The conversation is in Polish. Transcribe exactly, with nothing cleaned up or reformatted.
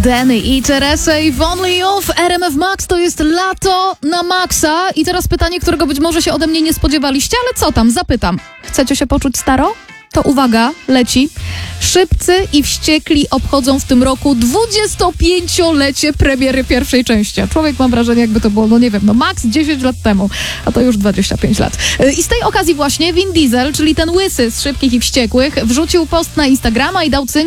Danny i Teresa i Only You w R M F Max. To jest lato na maksa. I teraz pytanie, którego być może się ode mnie nie spodziewaliście, ale co tam? Zapytam. Chcecie się poczuć staro? To uwaga, leci. Szybcy i Wściekli obchodzą w tym roku dwudziestopięciolecie premiery pierwszej części. A człowiek, mam wrażenie, jakby to było, no nie wiem, no max dziesięć lat temu, a to już dwadzieścia pięć lat. I z tej okazji właśnie Vin Diesel, czyli ten łysy z Szybkich i Wściekłych, wrzucił post na Instagrama i dał cynk